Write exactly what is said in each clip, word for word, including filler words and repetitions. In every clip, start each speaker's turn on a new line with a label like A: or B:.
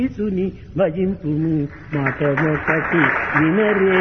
A: సుని భజింపుము మాటొకటి వినరే.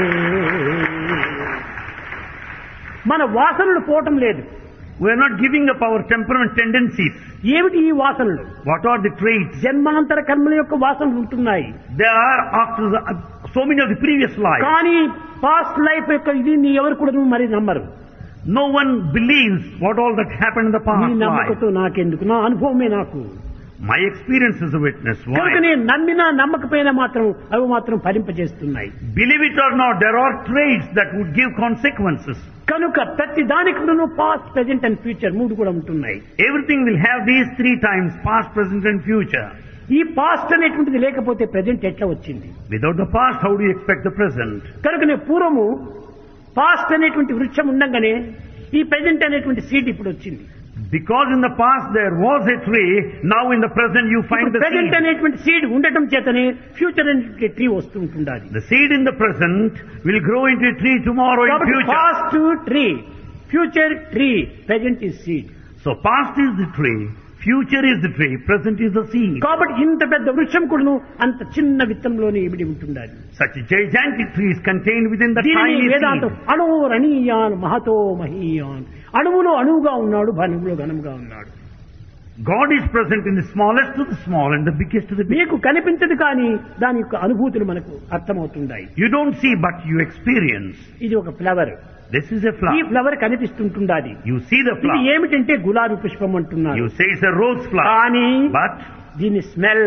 A: మన వాసనలు పోవటం లేదు.
B: We are not giving up our temperament tendencies.
A: ఏమిటి ఈ వాసనలు?
B: What are the traits?
A: జన్మాంతర కర్మల యొక్క వాసనలు ఉంటున్నాయి.
B: They are after the, so many of the previous lives.
A: కానీ పాస్ట్ లైఫ్ యొక్క ఇది నీ ఎవరు కూడా మరి నమ్మరు.
B: No one believes what all that happened in the
A: నీ
B: past life.
A: నమ్మకతో నాకెందుకు, నా అనుభవమే నాకు.
B: My experience is a witness.
A: కనుక
B: Why?
A: నేను నమ్మినా నమ్మకపోయినా మాత్రం అవి మాత్రం ఫలింపజేస్తున్నాయి.
B: Believe it or not, there are traits that would give consequences.
A: కనుక ప్రతి దానికి పాస్ట్ ప్రెజెంట్ అండ్ ఫ్యూచర్ మూడు కూడా ఉంటున్నాయి.
B: Everything will have these three times, past, present and future.
A: ఈ పాస్ట్ అనేటువంటిది లేకపోతే ప్రెజెంట్ ఎట్లా వచ్చింది?
B: Without the past, how do you expect the present?
A: కనుకనే పూర్వము పాస్ట్ అనేటువంటి వృక్షం ఉండగానే ఈ ప్రెజెంట్ అనేటువంటి సీడ్ ఇప్పుడు వచ్చింది.
B: Because in the past there was a tree, now in the present you find the
A: present
B: seed.
A: అనేటువంటి సీడ్ ఉండటం చేతనే ఫ్యూచర్ అనేటువంటి ట్రీ వస్తూ ఉంటుండాలి.
B: The seed in the present will grow into a tree tomorrow in
A: కాబట్టి
B: future.
A: Past tree, future tree, present is seed.
B: So past is the tree, future is the tree, present is the seed.
A: కాబట్టి ఇంత పెద్ద వృక్షం కూడాను అంత చిన్న విత్తంలోనే ఇమిడి ఉంటుండాలి.
B: Such a gigantic tree is contained within the
A: దీనిని
B: tiny
A: వేదాంతం
B: seed.
A: అణోరణీయాన్ మహతో మహీయాన్, అణువులో అణువుగా ఉన్నాడు, ఘనములో ఘనముగా ఉన్నాడు.
B: God is present in the smallest to the small and the biggest to the big.
A: మీకు కనిపించదు కానీ దాని యొక్క అనుభూతులు మనకు అర్థమవుతుంటాయి.
B: You don't see but you experience.
A: ఇది ఒక ఫ్లవర్.
B: This is a
A: ఈ
B: flower.
A: Flower కనిపిస్తుంటుండాలి.
B: You see the
A: ఇది
B: flower.
A: ఏమిటంటే గులాబీ పుష్పం అంటున్నారు.
B: You say it's a rose flower.
A: కానీ
B: But
A: దీని స్మెల్,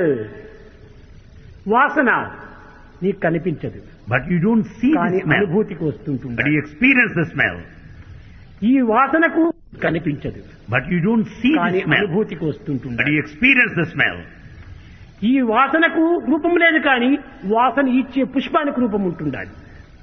A: వాసన నీకు కనిపించదు,
B: but you don't see
A: కానీ
B: the smell.
A: అనుభూతికి
B: But
A: వస్తుంటుంది.
B: you experience the smell.
A: ఈ వాసనకు కనిపించదు,
B: But you don't see
A: కానీ
B: the smell.
A: అనుభూతికి
B: But
A: వస్తుంటుంది.
B: you experience the smell.
A: ఈ వాసనకు రూపం లేదు కానీ వాసన ఇచ్చే పుష్పానికి రూపం ఉంటుండాలి.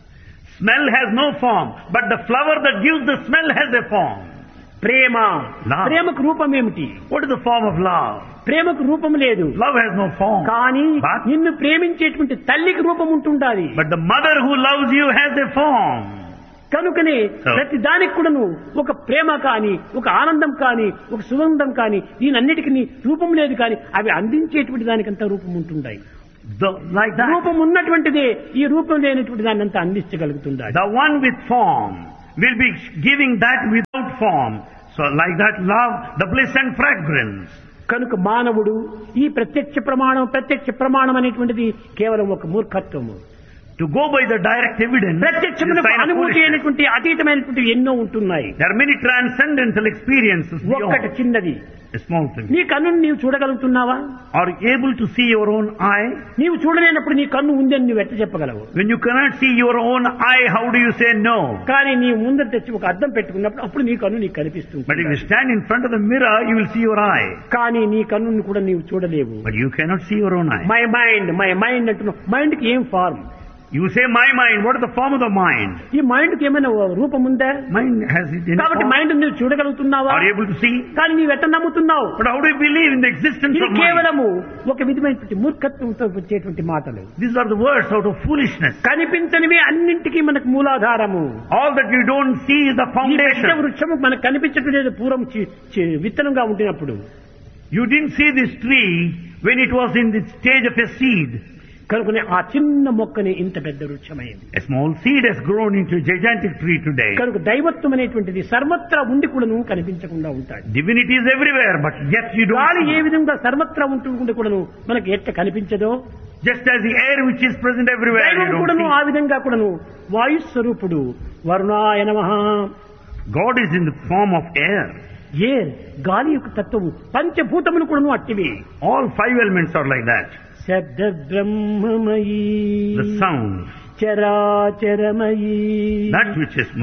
B: Smell has no form, but the flower that gives the smell has a form.
A: Prema,
B: Love.
A: ప్రేమకు రూపం ఏమిటి?
B: What is the form of love?
A: ప్రేమకు రూపం లేదు,
B: Love has no form.
A: కానీ
B: But-
A: నిన్ను ప్రేమించేటువంటి తల్లికి రూపం ఉంటుండాలి.
B: But the mother who loves you has a form.
A: కనుకనే
B: So-
A: ప్రతి దానికి కూడాను ఒక ప్రేమ కానీ, ఒక ఆనందం కానీ, ఒక సుగంధం కానీ, దీనన్నిటికీ రూపం లేదు కానీ అవి అందించేటువంటి దానికంతా రూపం ఉంటుండాయి.
B: The, like that.
A: రూపం ఉన్నటువంటిదే ఈ రూపం లేనటువంటి దాన్ని అంతా అందించగలుగుతుండాలి.
B: The one with form will be giving that without form. So like that love, the bliss and fragrance.
A: కనుక మానవుడు ఈ ప్రత్యక్ష ప్రమాణం ప్రత్యక్ష ప్రమాణం అనేటువంటిది కేవలం ఒక మూర్ఖత్వము.
B: To go by the direct evidence is a
A: ప్రత్యక్షమునకు
B: sign of
A: అనుభూతి
B: foolishness.
A: అయినటువంటి అతీతమైనటువంటి ఎన్నో ఉంటున్నాయి.
B: There are many transcendental experiences
A: ఒక్కటి
B: beyond
A: చిన్నది.
B: a small thing.
A: నీ కన్నును నీవు చూడగలుగుతున్నావా?
B: Are you able to see your own eye?
A: నీవు చూడలేనప్పుడు నీ కన్ను ఉందని నువ్వు ఎట్లా చెప్పగలవు?
B: When you cannot see your own eye, how do you say no?
A: కానీ నీ ముందర తెచ్చి ఒక అద్దం పెట్టుకున్నప్పుడు అప్పుడు నీ కన్ను నీకు
B: But if
A: కనిపిస్తుంది.
B: you stand in front of the mirror, you will see your eye.
A: కానీ నీ కన్నుని కూడా నీవు చూడలేవు.
B: But you cannot see your own eye.
A: My mind my mind అంటున్నావు. మైండ్ కి ఏం form?
B: You say my mind. What is the form of the mind?
A: ఈ mind కి ఏమైనా రూపం ఉందా?
B: Mind has it in
A: కాబట్టి
B: form.
A: మైండ్ నువ్వు చూడగలుగుతున్నావా?
B: Are you able to see?
A: కానీ నీవు ఎట్లా నమ్ముతున్నావు?
B: But how do you believe in the existence
A: ఇది
B: of mind?
A: కేవలము ఒక విధమైనటువంటి మూర్ఖత్వంతో వచ్చేటువంటి మాటలు.
B: These are the words out of foolishness.
A: కనిపించనివి అన్నింటికీ మనకు మూలాధారము.
B: All that you don't see is the
A: ఈ పెద్ద
B: foundation.
A: వృక్షము మనకు కనిపించడం లేదు పూర్వం చి- చి- విత్తనంగా ఉంటున్నప్పుడు.
B: You didn't see this tree when it was in the stage of a seed.
A: కనుకనే ఆ చిన్న మొక్కని ఇంత పెద్ద వృక్షమైంది.
B: A small seed has grown into a gigantic tree today.
A: కనుక దైవత్వం అనేటువంటిది సర్వత్రా ఉండి కూడాను కనిపించకుండా ఉంటాడు.
B: Divinity is everywhere, but yet you don't
A: గాలి ఏ
B: see.
A: విధంగా సర్వత్రా ఉంటుండే కూడాను మనకు ఎట్లా కనిపించదో,
B: Just as the air which is present everywhere, you
A: దైవం
B: don't
A: కూడాను
B: see.
A: ఆ విధంగా కూడాను వాయు స్వరూపుడు వరుణాయ నమః.
B: God is in the form of air.
A: ఏర్ గాలి యొక్క తత్వము, పంచభూతములు కూడాను అట్టివి.
B: All five elements are like that.
A: శబ్ద బ్రహ్మమయీ
B: The sound,
A: చరాచరమయీ
B: that which is